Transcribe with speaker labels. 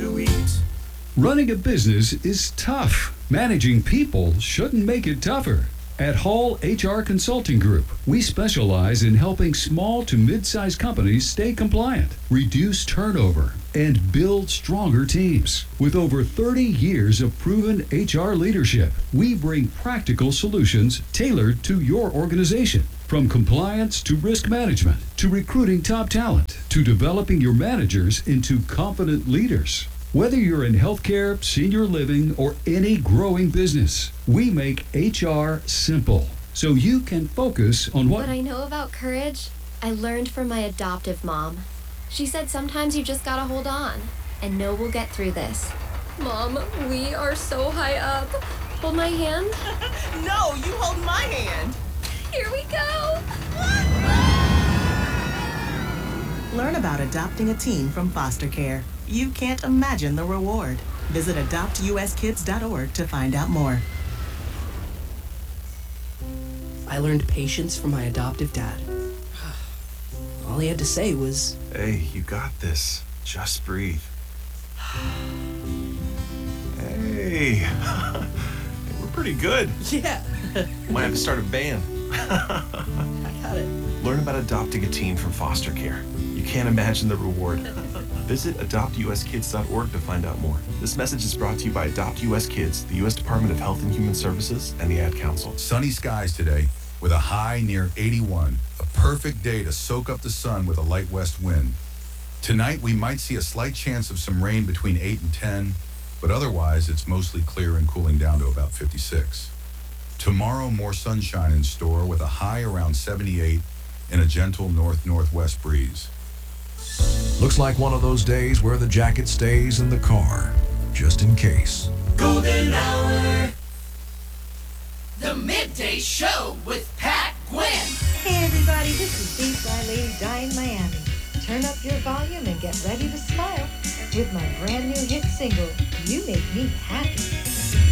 Speaker 1: to eat.
Speaker 2: Running a business is tough. Managing people shouldn't make it tougher. At Hall HR Consulting Group, we specialize in helping small to mid-sized companies stay compliant, reduce turnover, and build stronger teams. With over 30 years of proven HR leadership, we bring practical solutions tailored to your organization. From compliance to risk management, to recruiting top talent, to developing your managers into confident leaders. Whether you're in healthcare, senior living, or any growing business, we make HR simple so you can focus on
Speaker 3: What I know about courage, I learned from my adoptive mom. She said sometimes you just gotta hold on and know we'll get through this. Mom, we are so high up. Hold my hand.
Speaker 1: No, you hold my hand.
Speaker 3: Here we go.
Speaker 4: Learn about adopting a teen from foster care. You can't imagine the reward. Visit adoptuskids.org to find out more.
Speaker 5: I learned patience from my adoptive dad. All he had to say was,
Speaker 6: Hey, you got this. Just breathe. Hey. We're pretty good.
Speaker 5: yeah,
Speaker 6: Might have to start a band.
Speaker 5: I got it.
Speaker 6: Learn about adopting a teen from foster care. You can't imagine the reward. Visit adoptuskids.org to find out more. This message is brought to you by Adopt US Kids, the U.S. Department of Health and Human Services, and the Ad Council.
Speaker 7: Sunny skies today with a high near 81. A perfect day to soak up the sun with a light west wind. Tonight, we might see a slight chance of some rain between 8 and 10, but otherwise, it's mostly clear and cooling down to about 56. Tomorrow, more sunshine in store with a high around 78 and a gentle north-northwest breeze.
Speaker 8: Looks like one of those days where the jacket stays in the car, just in case.
Speaker 1: Golden Hour. The Midday Show with Pat Gwynn.
Speaker 9: Hey everybody, this is Beat Fly Lady Di in Miami. Turn up your volume and get ready to smile with my brand new hit single, You Make Me Happy.